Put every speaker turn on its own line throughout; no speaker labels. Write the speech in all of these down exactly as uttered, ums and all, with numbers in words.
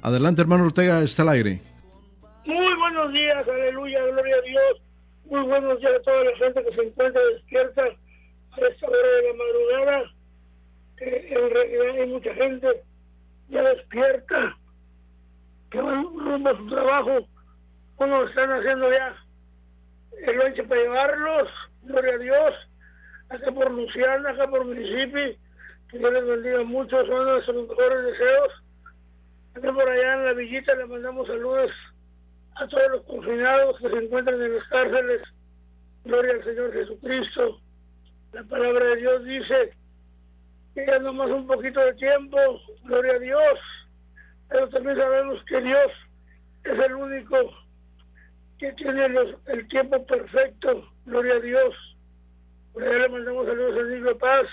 Adelante, hermano Ortega, está al aire.
Muy buenos días, aleluya, gloria a Dios. Muy buenos días a toda la gente que se encuentra despierta a esta hora de la madrugada. Que en realidad hay mucha gente ya despierta, que van rumbo a su trabajo. Unos están haciendo ya el lonche para llevarlos, gloria a Dios. Acá por Luciana, acá por Mississippi, que Dios les bendiga mucho, son nuestros mejores deseos. Acá por allá en la villita le mandamos saludos a todos los confinados que se encuentran en las cárceles. Gloria al Señor Jesucristo. La palabra de Dios dice que ya nomás un poquito de tiempo, gloria a Dios, pero también sabemos que Dios es el único que tiene los, el tiempo perfecto, gloria a Dios. Por allá le mandamos saludos a Nico Paz,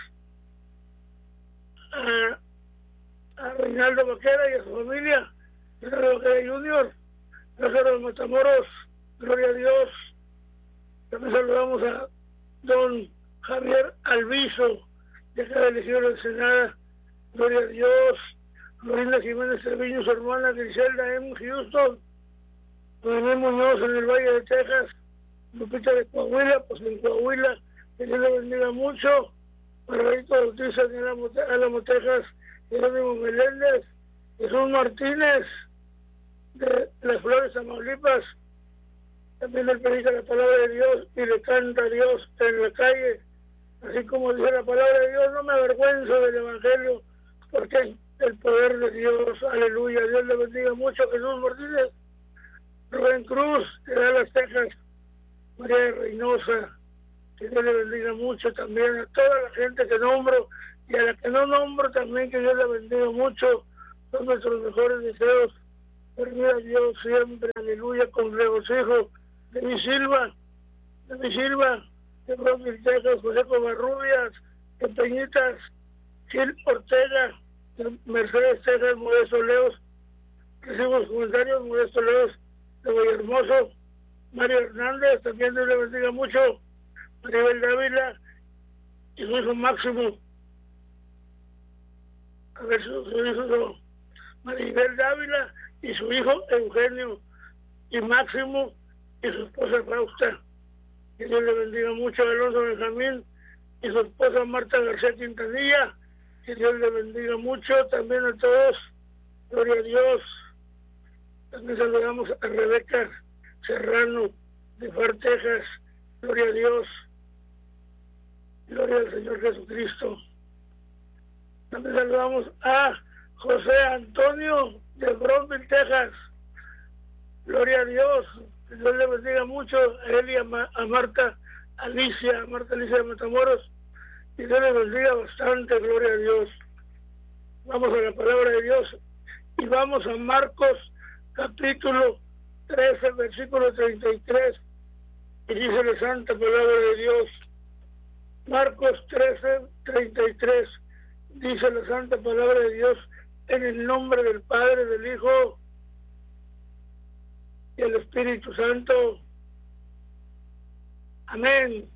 a, a Reinaldo Vaquera y a su familia, Reinaldo Vaquera junior, Lázaro de Matamoros, gloria a Dios. También saludamos a don Javier Alviso, de acá del Ejido de Ensenada, gloria a Dios. Florinda Jiménez Treviño, su hermana Griselda en Houston, Noemí Muñoz en el Valle de Texas, Lupita de Coahuila, pues en Coahuila, que Dios le bendiga mucho. Margarito Bautista en Álamo, Texas, Jerónimo Meléndez, Jesús Martínez de Las Flores, Tamaulipas. También él predica la palabra de Dios y le canta a Dios en la calle, así como dice la palabra de Dios: no me avergüenzo del Evangelio, porque el poder de Dios, aleluya. Dios le bendiga mucho. Jesús Martínez, Rubén Cruz de Dallas, Texas, María Reynosa, que Dios le bendiga mucho también. A toda la gente que nombro y a la que no nombro también, que Dios le bendiga mucho. Son nuestros mejores deseos. Permita a Dios siempre, aleluya, con regocijo. De mi Silva, de mi Silva, de Brooklyn, Texas, José Covarrubias, de Peñitas, Gil Ortega, de Mercedes, Texas, Modesto Leos. Recibo los comentarios: Modesto Leos de Villahermoso, Mario Hernández, también Dios le bendiga mucho, Maribel Dávila y su hijo Máximo. A ver, su, su hijo Maribel Dávila y su hijo Eugenio y Máximo y su esposa Fausta. Que Dios le bendiga mucho a Alonso Benjamín y su esposa Marta García Quintanilla. Que Dios le bendiga mucho también a todos. Gloria a Dios. También saludamos a Rebeca Serrano de Far, Texas. Gloria a Dios. Gloria al Señor Jesucristo. También saludamos a José Antonio de Brownsville, Texas. Gloria a Dios. Que Dios le bendiga mucho a él y a, Ma, a Marta Alicia, a Marta Alicia de Matamoros. Y Dios le bendiga bastante, gloria a Dios. Vamos a la palabra de Dios y vamos a Marcos capítulo trece, versículo treinta y tres. Y dice la santa palabra de Dios. Marcos trece, treinta y tres. Dice la santa palabra de Dios: en el nombre del Padre, del Hijo y el Espíritu Santo. Amén.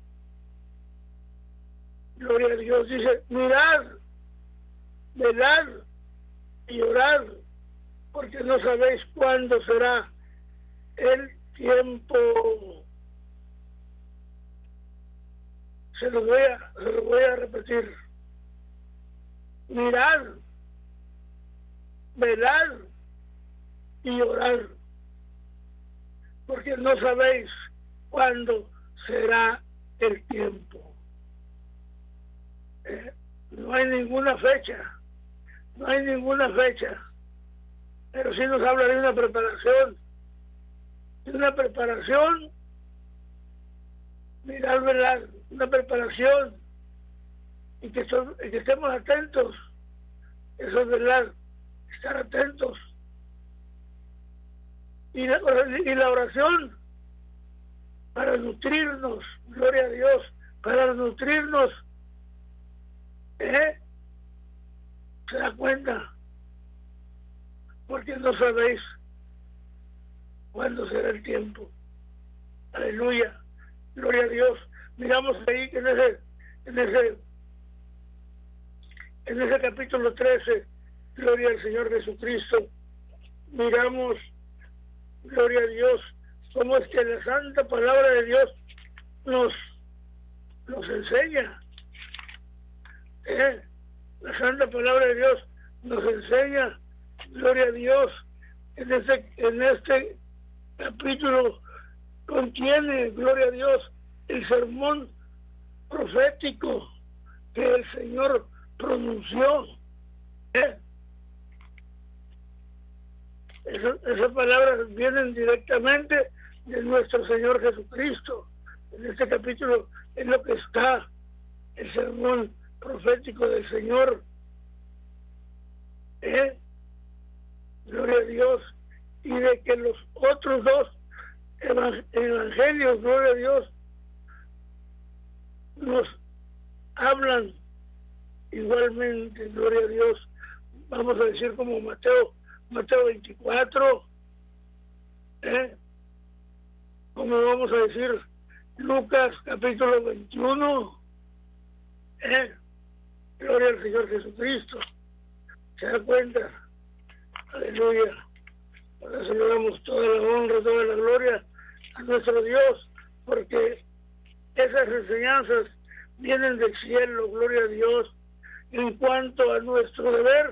Gloria a Dios. Dice: mirad, velad y orad, porque no sabéis cuándo será el tiempo. Se lo voy a, se lo voy a repetir. Mirad, velad y orad, porque no sabéis cuándo será el tiempo. Eh, no hay ninguna fecha, no hay ninguna fecha, pero sí nos habla de una preparación, de una preparación, mirad, velad, una preparación, y que, son, y que estemos atentos. Eso es verdad, estar atentos. Y la, y la oración para nutrirnos, gloria a Dios, para nutrirnos, ¿eh? ¿Se da cuenta? Porque no sabéis cuándo será el tiempo. Aleluya, gloria a Dios. Miramos ahí en ese, en ese en ese capítulo trece, gloria al Señor Jesucristo, miramos, gloria a Dios, cómo es que la santa palabra de Dios nos, nos enseña. ¿Eh? La santa palabra de Dios nos enseña, gloria a Dios, en este, en este capítulo contiene, gloria a Dios, el sermón profético que el Señor pronunció. ¿Eh? Esa, esas palabras vienen directamente de nuestro Señor Jesucristo. En este capítulo es lo que está el sermón profético del Señor. ¿Eh? Gloria a Dios. Y de que los otros dos evangelios, gloria a Dios, nos hablan igualmente, gloria a Dios. Vamos a decir como Mateo, Mateo veinticuatro, ¿eh? Como vamos a decir Lucas capítulo veintiuno, ¿eh? Gloria al Señor Jesucristo. ¿Se da cuenta? Aleluya. Por eso le damos toda la honra, toda la gloria a nuestro Dios, porque esas enseñanzas vienen del cielo, gloria a Dios. En cuanto a nuestro deber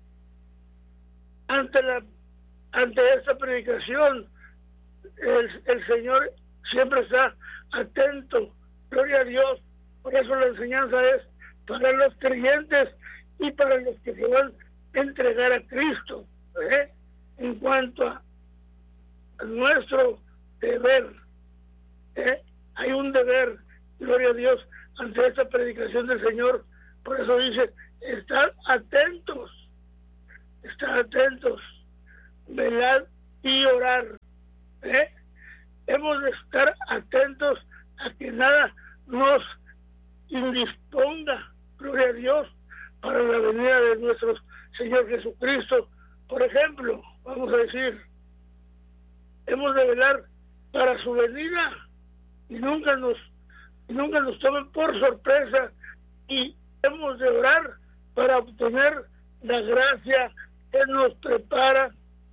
ante la ante esta predicación, el, el Señor siempre está atento, gloria a Dios. Por eso la enseñanza es para los creyentes y para los que se van a entregar a Cristo. ¿eh? En cuanto a, a nuestro deber, ¿eh? hay un deber, gloria a Dios, ante esta predicación del Señor. Por eso dice, estar atentos, estar atentos, velar y orar. ¿eh? Hemos de estar atentos a que nada nos indisponga, gloria a Dios, para la venida de nuestro Señor Jesucristo. Por ejemplo, vamos a decir, hemos de velar para su venida y nunca nos, y nunca nos tomen por sorpresa, y hemos de orar para obtener la gracia que nos prepara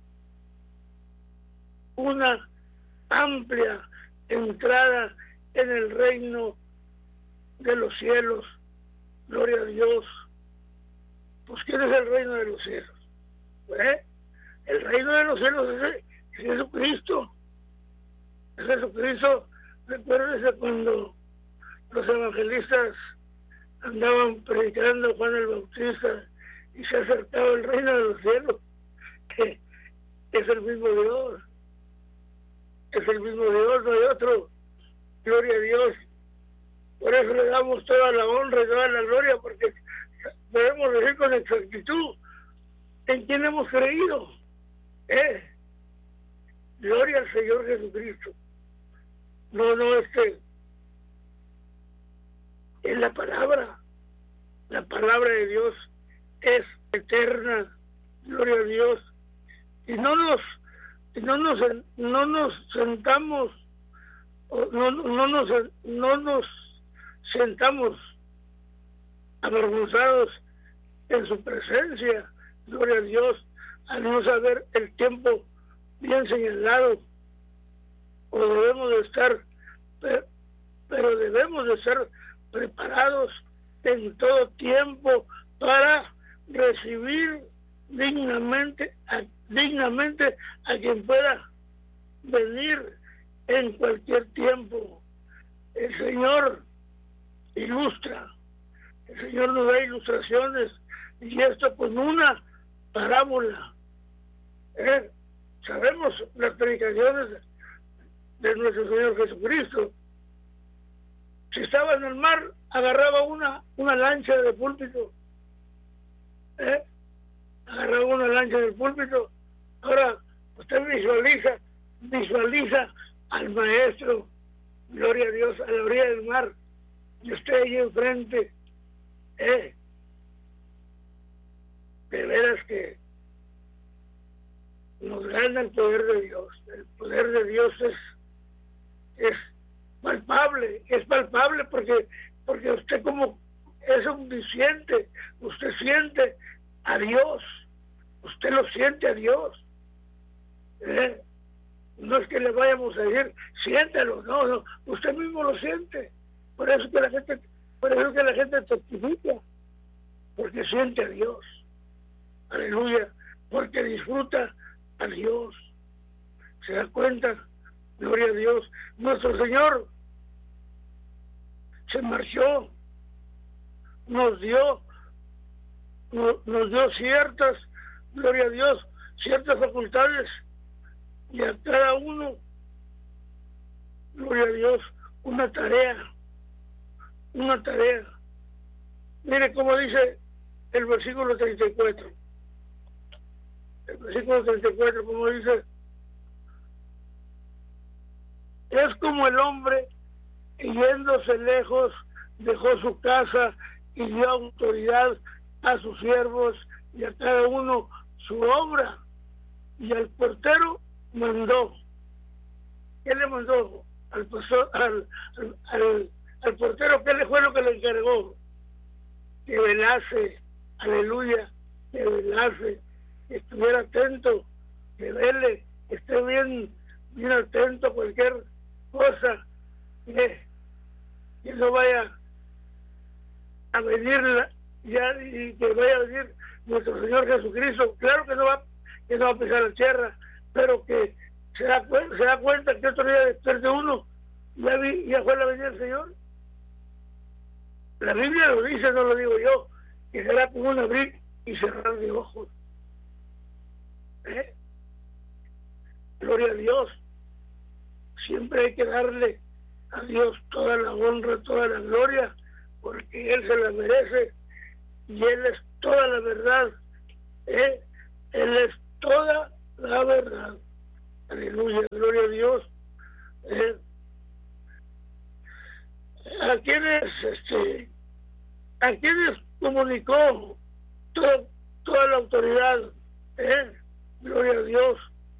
una amplia entrada en el reino de los cielos. Gloria a Dios. Pues ¿quién es el reino de los cielos? ¿Eh? El reino de los cielos es Jesucristo. Es Jesucristo. Recuérdese cuando los evangelistas andaban predicando a Juan el Bautista y se acercaba el reino de los cielos, que es el mismo Dios. Es el mismo Dios, no hay otro. Gloria a Dios. Por eso le damos toda la honra y toda la gloria, porque podemos decir con exactitud en quién hemos creído. ¿Eh? Gloria al Señor Jesucristo. No, no, este es la palabra. La palabra de Dios es eterna. Gloria a Dios. Y no nos, y no nos, no nos sentamos, no, no nos, no nos sentamos avergonzados en su presencia, gloria a Dios, al no saber el tiempo bien señalado, o debemos de estar, pero, pero debemos de ser preparados en todo tiempo para recibir dignamente a, dignamente a quien pueda venir en cualquier tiempo. El Señor ilustra, el Señor nos da ilustraciones, y esto con una parábola. ¿Eh? Sabemos las predicaciones de nuestro Señor Jesucristo. Si estaba en el mar, agarraba una, una lancha de púlpito. ¿Eh? Agarraba una lancha del púlpito. Ahora usted visualiza, visualiza al maestro, gloria a Dios, a la orilla del mar, y usted allí enfrente. ¿Eh? De veras que nos gana el poder de Dios. El poder de Dios es, es palpable, es palpable porque, porque usted como es omnisciente, usted siente a Dios, usted lo siente a Dios. ¿eh? No es que le vayamos a decir, siéntelo, no, no, usted mismo lo siente. Por eso que la gente, por eso que la gente testifica, porque siente a Dios. Aleluya, porque disfruta a Dios. Se da cuenta, gloria a Dios. Nuestro Señor se marchó, nos dio, nos, nos dio ciertas, gloria a Dios, ciertas facultades, y a cada uno, gloria a Dios, una tarea, una tarea. Mire cómo dice el versículo treinta y cuatro. El versículo treinta y cuatro, como dice, es como el hombre que yéndose lejos dejó su casa y dio autoridad a sus siervos y a cada uno su obra, y al portero mandó. ¿Qué le mandó al pastor, al, al, al, al portero? ¿Qué le fue lo que le encargó? Que velase, aleluya, que velase, que estuviera atento, que vele, que esté bien, bien atento a cualquier cosa, que, que no vaya a venir la, ya y que vaya a venir nuestro Señor Jesucristo. Claro que no va, que no va a pisar la tierra, pero que se da, se da cuenta que otro día después de uno ya, vi, ya fue la venida del Señor. La Biblia lo dice, no lo digo yo, que será como un abrir y cerrar de ojos. ¿Eh? Gloria a Dios. Siempre hay que darle a Dios toda la honra, toda la gloria, porque Él se la merece y Él es toda la verdad. ¿Eh? Él es toda la verdad. Aleluya, gloria a Dios. ¿Eh? ¿A quiénes, este, a quiénes comunicó toda, toda la autoridad? ¿Eh? Gloria a Dios.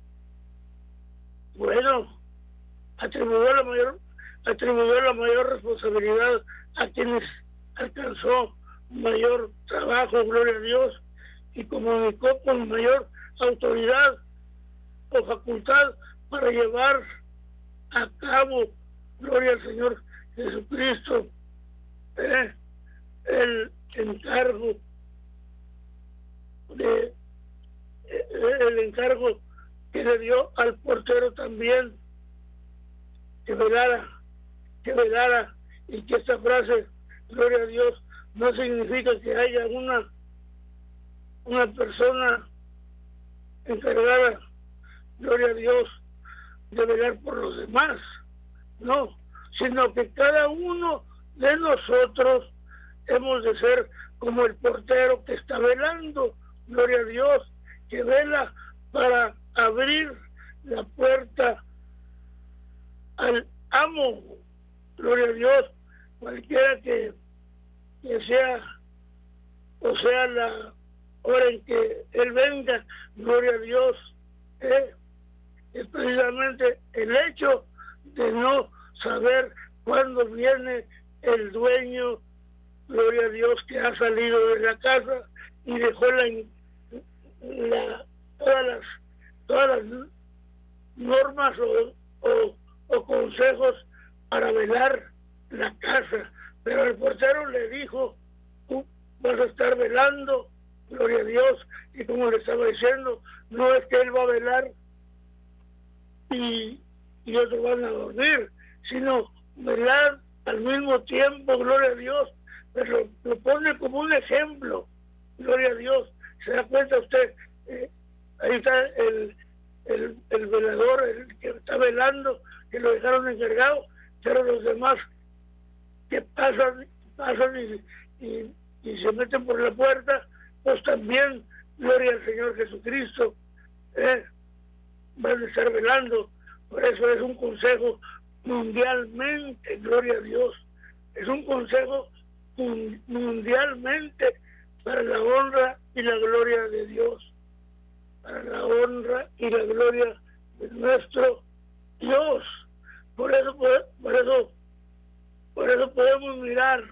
Bueno, atribuyó la mayor, atribuyó la mayor responsabilidad a quienes alcanzó mayor trabajo, gloria a Dios, y comunicó con mayor autoridad o facultad para llevar a cabo, gloria al Señor Jesucristo, eh, el encargo de eh, el encargo que le dio al portero también, que velara, que velara, y que esta frase, gloria a Dios, no significa que haya una una persona encargada, gloria a Dios, de velar por los demás, no, sino que cada uno de nosotros hemos de ser como el portero que está velando, gloria a Dios, que vela para abrir la puerta al amo, gloria a Dios, cualquiera que, que sea, o sea la hora en que Él venga, gloria a Dios, eh, es precisamente el hecho de no saber cuándo viene el dueño, gloria a Dios, que ha salido de la casa y dejó la, la todas las todas las normas o, o, o consejos para velar la casa, pero el portero le dijo, tú vas a estar velando, gloria a Dios, y como le estaba diciendo, no es que él va a velar y, y otros van a dormir, sino velar al mismo tiempo, gloria a Dios, pero lo pone como un ejemplo, gloria a Dios. Se da cuenta usted, eh, ahí está el, el, el velador, el que está velando, que lo dejaron encargado, pero los demás que pasan, pasan y, y, y se meten por la puerta, pues también, gloria al Señor Jesucristo, eh, van a estar velando. Por eso es un consejo mundialmente, gloria a Dios, es un consejo mundialmente para la honra y la gloria de Dios, para la honra y la gloria de nuestro Dios. Por eso, por, por eso, por eso podemos mirar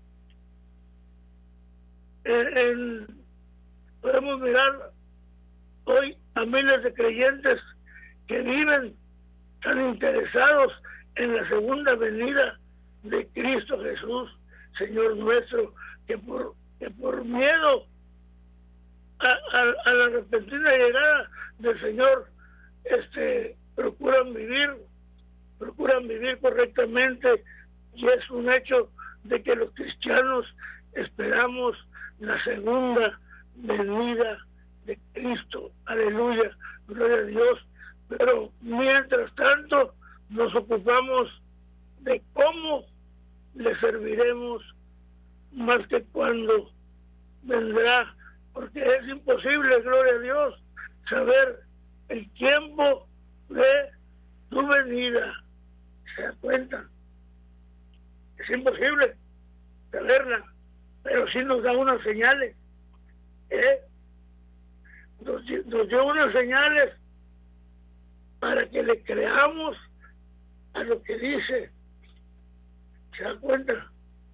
en, en podemos mirar hoy a miles de creyentes que viven tan interesados en la segunda venida de Cristo Jesús, Señor nuestro, que por, que por miedo a, a, a la repentina llegada del Señor, este, procuran vivir, procuran vivir correctamente, y es un hecho de que los cristianos esperamos la segunda venida de Cristo. Aleluya, gloria a Dios. Pero mientras tanto nos ocupamos de cómo le serviremos más que cuando vendrá, porque es imposible, gloria a Dios, saber el tiempo de tu venida. ¿Se da cuenta? Es imposible saberla, pero sí nos da unas señales, ¿eh? Nos, nos dio unas señales para que le creamos a lo que dice. ¿Se da cuenta?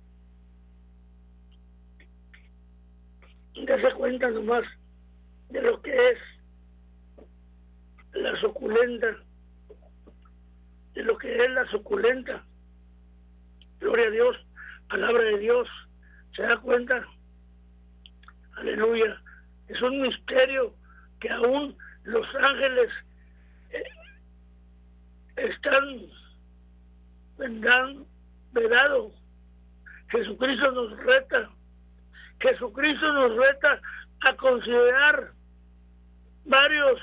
Dese cuenta nomás de lo que es la suculenta, de lo que es la suculenta. Gloria a Dios, palabra de Dios. ¿Se da cuenta? Aleluya. Es un misterio que aún los ángeles eh, están vendrán vedado. Jesucristo nos reta. Jesucristo nos reta a considerar varios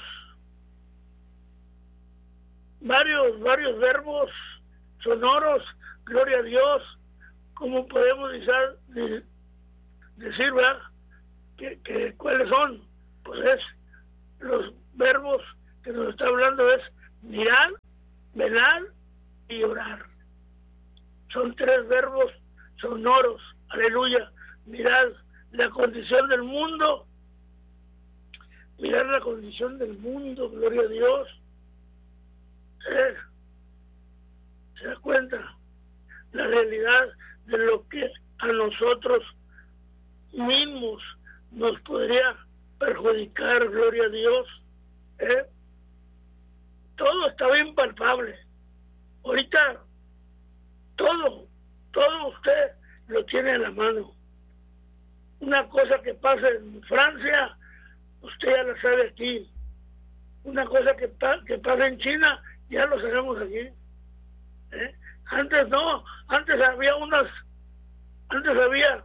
varios varios verbos sonoros, gloria a Dios, como podemos decir, decir ¿verdad? Que, que cuáles son. Pues es los verbos que nos está hablando es mirar, velar y orar. Son tres verbos sonoros. Aleluya. Mirad la condición del mundo, mirar la condición del mundo, gloria a Dios. ¿Eh? ¿Se da cuenta? La realidad de lo que a nosotros mismos nos podría perjudicar, gloria a Dios. ¿Eh? Todo está bien palpable. Ahorita todo, todo usted lo tiene en la mano. Una cosa que pasa en Francia, usted ya la sabe aquí. Una cosa que, pa que pasa en China, ya lo sabemos aquí. ¿Eh? Antes no, antes había unas, antes había,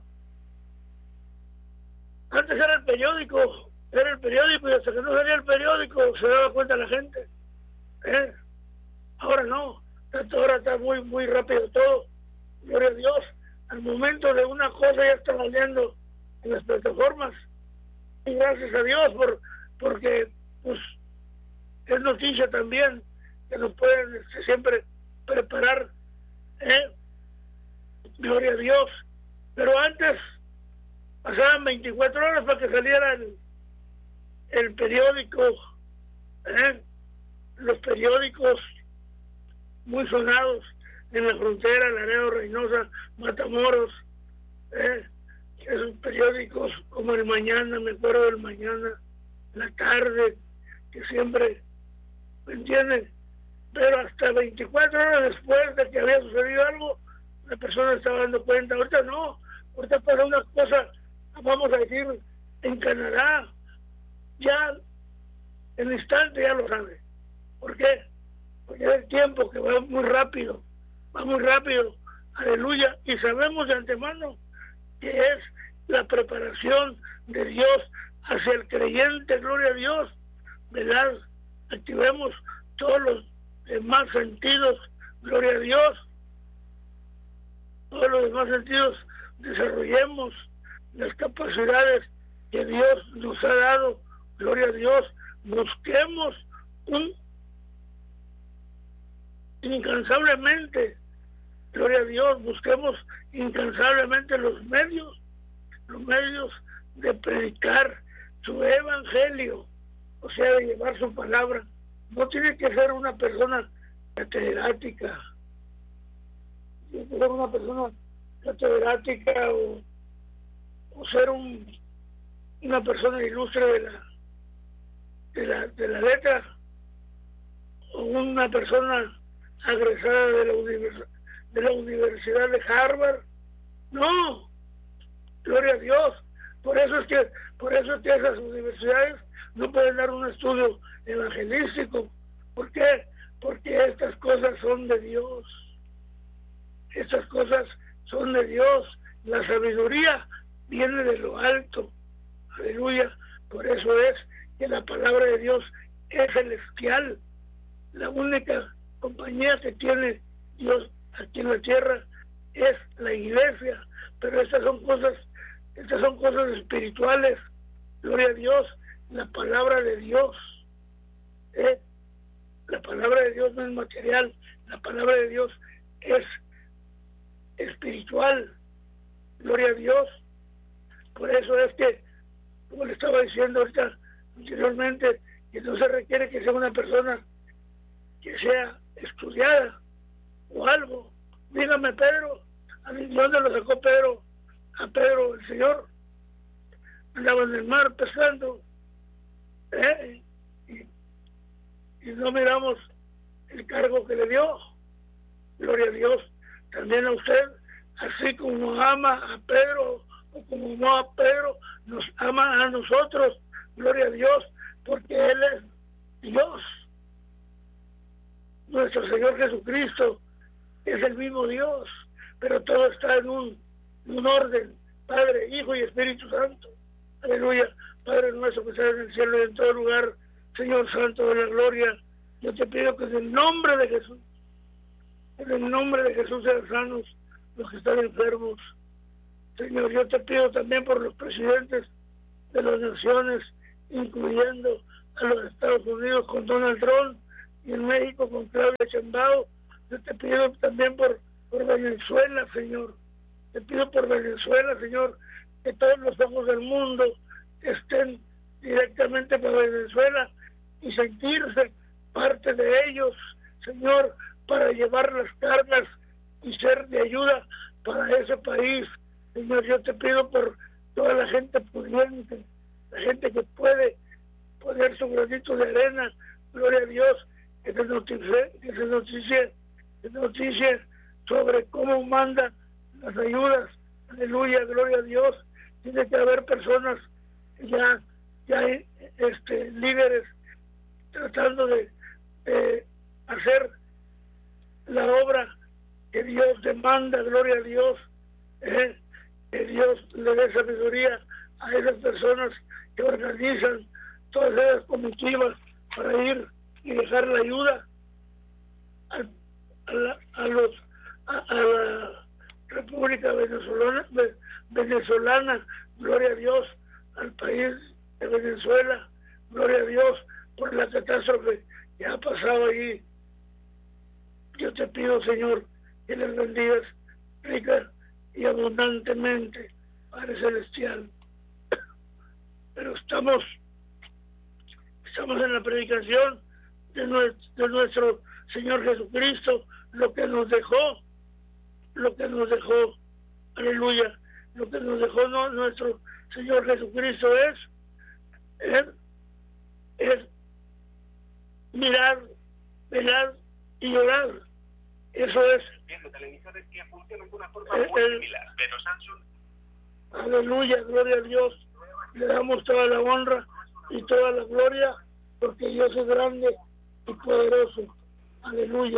antes era el periódico, era el periódico, y hasta que no salía el periódico se daba cuenta la gente. ¿Eh? Ahora no, ahora está muy, muy rápido todo. Gloria a Dios, al momento de una cosa ya está saliendo en las plataformas, y gracias a Dios por porque pues es noticia también que nos pueden este, siempre preparar, ¿eh? Gloria a Dios. Pero antes pasaban veinticuatro horas para que saliera el, el periódico, ¿eh? Los periódicos muy sonados en la frontera, Laredo, Reynosa, Matamoros, ¿eh? Esos periódicos como El Mañana, me acuerdo del Mañana, La Tarde, que siempre, ¿me entienden? Pero hasta veinticuatro horas después de que había sucedido algo, la persona estaba dando cuenta. Ahorita no, ahorita pasa una cosa, vamos a decir, en Canadá, ya en instante ya lo sabe. ¿Por qué? Porque es el tiempo que va muy rápido, va muy rápido, aleluya, y sabemos de antemano que es la preparación de Dios hacia el creyente, gloria a Dios, ¿verdad? Activemos todos los demás sentidos, gloria a Dios, todos los demás sentidos, desarrollemos las capacidades que Dios nos ha dado, gloria a Dios, busquemos un incansablemente, gloria a Dios, busquemos incansablemente los medios, los medios de predicar su evangelio, o sea, de llevar su palabra. No tiene que ser una persona catedrática, tiene que ser una persona catedrática o, o ser un, una persona ilustre de la, de la, de la letra. una persona egresada de la, univers de la Universidad de Harvard. No, gloria a Dios. Por eso es que, por eso es que esas universidades no pueden dar un estudio evangelístico. ¿Por qué? Porque estas cosas son de Dios. Estas cosas son de Dios. La sabiduría viene de lo alto. Aleluya. Por eso es que la palabra de Dios es celestial. La única compañía que tiene Dios aquí en la tierra es la iglesia. Pero estas son cosas, estas son cosas espirituales. Gloria a Dios. La palabra de Dios. ¿eh? La palabra de Dios no es material. La palabra de Dios es espiritual. Gloria a Dios. Por eso es que, como le estaba diciendo ahorita anteriormente, que no se requiere que sea una persona que sea estudiada o algo. Dígame, Pedro, ¿a dónde lo sacó Pedro? A Pedro, el Señor andaba en el mar pescando, ¿eh? y, y no miramos el cargo que le dio. Gloria a Dios. También a usted, así como ama a Pedro, o como no a Pedro, nos ama a nosotros. Gloria a Dios, porque Él es Dios. Nuestro Señor Jesucristo es el mismo Dios, pero todo está en un, en un orden: Padre, Hijo y Espíritu Santo. Aleluya. Padre nuestro que estás en el cielo y en todo lugar, Señor Santo de la gloria, yo te pido que en el nombre de Jesús, en el nombre de Jesús, sean sanos los que están enfermos. Señor, yo te pido también por los presidentes de las naciones, incluyendo a los Estados Unidos con Donald Trump, y en México con Claudia Sheinbaum. Yo te pido también por, por Venezuela, Señor. Te pido por Venezuela, Señor, que todos los ojos del mundo estén directamente para Venezuela y sentirse parte de ellos, Señor, para llevar las cargas y ser de ayuda para ese país. Señor, yo te pido por toda la gente pudiente, la gente que puede poner su granito de arena. Gloria a Dios, que se noticie, que se noticie, que se noticie sobre cómo manda las ayudas. Aleluya, gloria a Dios. Tiene que haber personas ya, ya este, líderes tratando de, de hacer la obra que Dios demanda. Gloria a Dios. Eh, que Dios le dé sabiduría a esas personas que organizan todas esas comitivas para ir y dejar la ayuda a, a, la, a los a, a la República Venezolana, venezolana, gloria a Dios, al país de Venezuela, gloria a Dios por la catástrofe que ha pasado allí. Yo te pido, Señor, que les bendigas rica y abundantemente, Padre Celestial. Pero estamos estamos en la predicación de nuestro, de nuestro Señor Jesucristo, lo que nos dejó, lo que nos dejó, aleluya, lo que nos dejó no, nuestro Señor Jesucristo es, es, es mirar, velar y llorar. Eso es
televisores que funcionan de una forma muy similar, pero Samsung.
Aleluya, gloria a Dios. Le damos toda la honra y toda la gloria, porque Dios es grande y poderoso. Aleluya.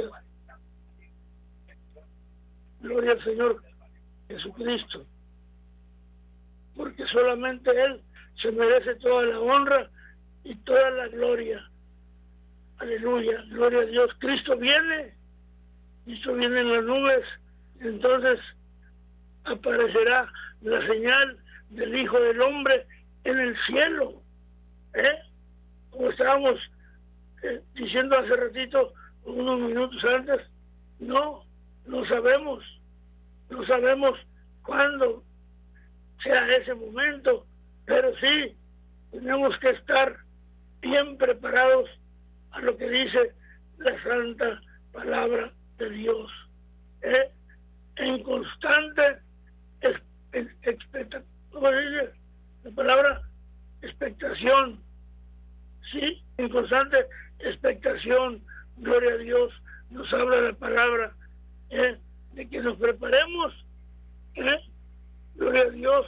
Gloria al Señor Jesucristo, porque solamente Él se merece toda la honra y toda la gloria. Aleluya, gloria a Dios. Cristo viene, Cristo viene en las nubes, entonces aparecerá la señal del Hijo del Hombre en el cielo. ¿Eh? Como estábamos eh, diciendo hace ratito, unos minutos antes, no, no sabemos, no sabemos cuándo sea ese momento, pero sí tenemos que estar bien preparados a lo que dice la santa palabra de Dios, ¿eh? En constante expectación, ¿cómo se dice la palabra? Expectación, sí, en constante expectación, gloria a Dios, nos habla la palabra, ¿eh? de que nos preparemos, ¿eh? gloria a Dios,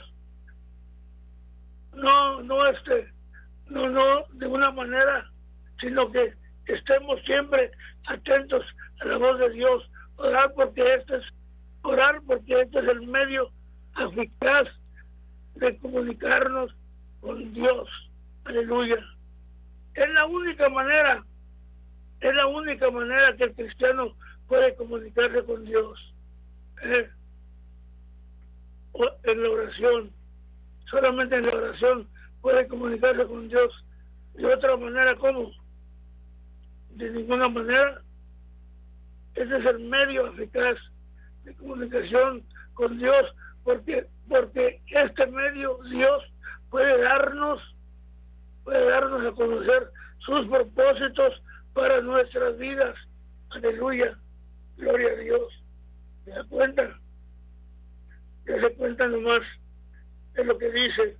no, no este, no, no de una manera, sino que estemos siempre atentos a la voz de Dios, orar porque este es, orar porque este es el medio eficaz de comunicarnos con Dios, aleluya. Es la única manera, es la única manera que el cristiano puede comunicarse con Dios, ¿eh? en la oración, solamente en la oración puede comunicarse con Dios. De otra manera, ¿cómo? De ninguna manera. Ese es el medio eficaz de comunicación con Dios, porque porque este medio Dios puede darnos puede darnos a conocer sus propósitos para nuestras vidas, aleluya, gloria a Dios. ¿Se da cuenta? Ya se cuenta nomás de lo que dice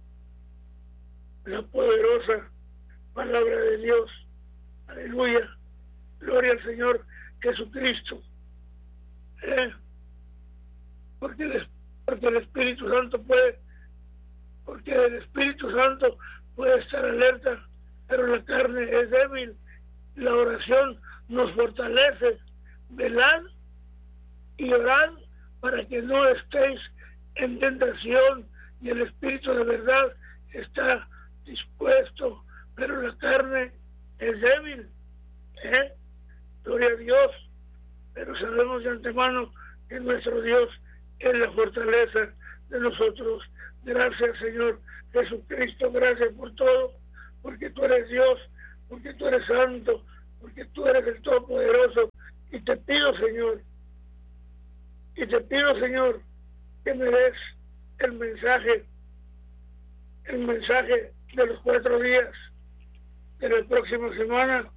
la poderosa palabra de Dios, aleluya, gloria al Señor Jesucristo, ¿eh? porque, el, porque el Espíritu Santo puede, porque el Espíritu Santo puede estar alerta, pero la carne es débil. La oración nos fortalece. Velad y orad para que no estéis en tentación, y el Espíritu de verdad está dispuesto, pero la carne es débil, ¿eh? Gloria a Dios, pero sabemos de antemano que nuestro Dios es la fortaleza de nosotros. Gracias, Señor Jesucristo, gracias por todo, porque tú eres Dios, porque tú eres santo, porque tú eres el Todopoderoso. Y te pido, Señor, y te pido, Señor, que me des el mensaje, el mensaje de los cuatro días de la próxima semana,